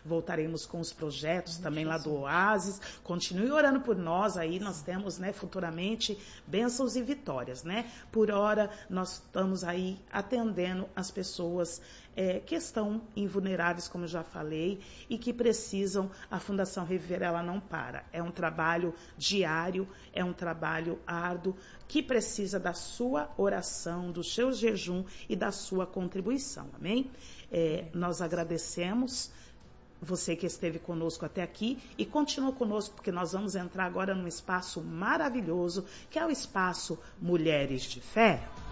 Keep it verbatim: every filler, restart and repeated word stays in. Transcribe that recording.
voltaremos com os projetos também lá do Oásis. Continue orando por nós aí, nós temos, né, futuramente bênçãos e vitórias, né? Por hora, nós estamos aí atendendo as pessoas é, que estão invulneráveis, como eu já falei, e que precisam, a Fundação Reviver, ela não para. É um trabalho diário, é um trabalho árduo, que precisa da sua oração, do seu jejum e da sua contribuição, amém? É, nós agradecemos você que esteve conosco até aqui e continua conosco, porque nós vamos entrar agora num espaço maravilhoso, que é o espaço Mulheres de Fé.